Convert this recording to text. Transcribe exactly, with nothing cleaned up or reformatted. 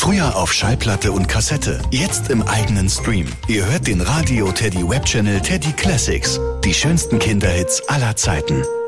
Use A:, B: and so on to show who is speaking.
A: Früher auf Schallplatte und Kassette, jetzt im eigenen Stream. Ihr hört den Radio Teddy Webchannel Teddy Classics. Die schönsten Kinderhits aller Zeiten.